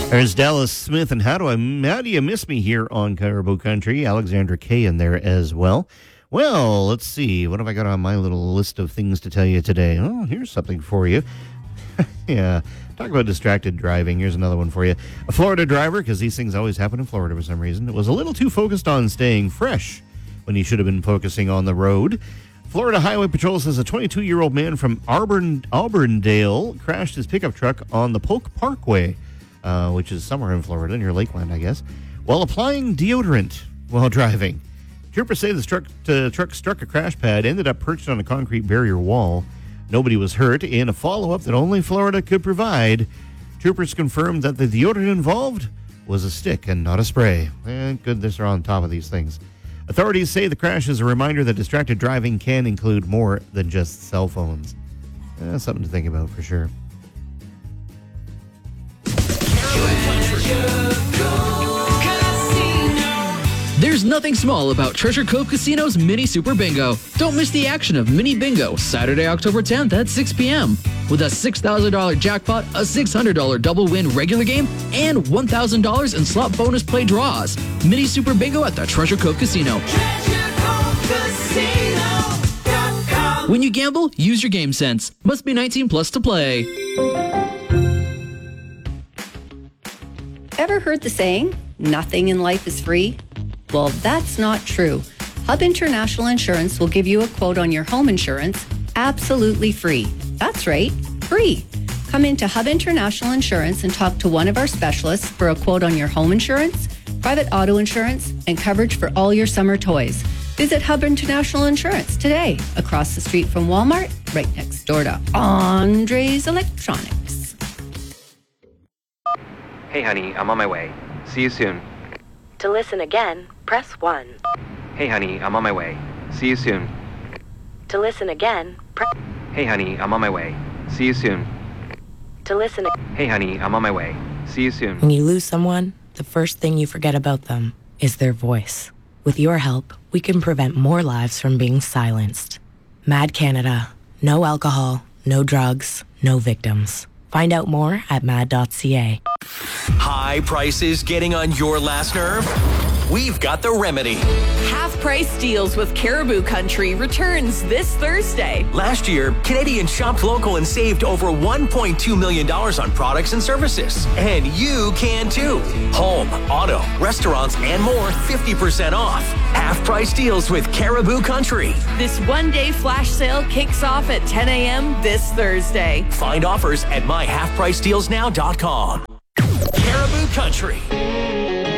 There's Dallas Smith, and how do you miss me here on Caribou Country? Alexandra Kay in there as well. Well, let's see. What have I got on my little list of things to tell you today? Oh, here's something for you. Yeah, talk about distracted driving. Here's another one for you. A Florida driver, because these things always happen in Florida for some reason, was a little too focused on staying fresh when he should have been focusing on the road. Florida Highway Patrol says a 22-year-old man from Auburndale crashed his pickup truck on the Polk Parkway, which is somewhere in Florida, near Lakeland, I guess, while applying deodorant while driving. Troopers say the truck struck a crash pad, ended up perched on a concrete barrier wall. Nobody was hurt. In a follow-up that only Florida could provide, troopers confirmed that the deodorant involved was a stick and not a spray. Thank goodness they're on top of these things. Authorities say the crash is a reminder that distracted driving can include more than just cell phones. Something to think about for sure. There's nothing small about Treasure Cove Casino's Mini Super Bingo. Don't miss the action of Mini Bingo Saturday, October 10th at 6 p.m. with a $6,000 jackpot, a $600 double win regular game, and $1,000 in slot bonus play draws. Mini Super Bingo at the Treasure Cove Casino. TreasureCoveCasino.com. When you gamble, use your game sense. Must be 18 plus to play. Ever heard the saying, nothing in life is free? Well, that's not true. Hub International Insurance will give you a quote on your home insurance absolutely free. That's right, free. Come into Hub International Insurance and talk to one of our specialists for a quote on your home insurance, private auto insurance, and coverage for all your summer toys. Visit Hub International Insurance today, across the street from Walmart, right next door to Andre's Electronics. Hey honey, I'm on my way. See you soon. To listen again, press 1. Hey honey, I'm on my way. See you soon. To listen again, Hey honey, I'm on my way. See you soon. To listen. Hey honey, I'm on my way. See you soon. When you lose someone, the first thing you forget about them is their voice. With your help, we can prevent more lives from being silenced. Mad Canada. No alcohol, no drugs, no victims. Find out more at mad.ca. High prices getting on your last nerve? We've got the remedy. Half-price deals with Caribou Country returns this Thursday. Last year, Canadians shopped local and saved over $1.2 million on products and services. And you can too. Home, auto, restaurants, and more 50% off. Half-price deals with Caribou Country. This one-day flash sale kicks off at 10 a.m. this Thursday. Find offers at myhalfpricedealsnow.com. Caribou Country.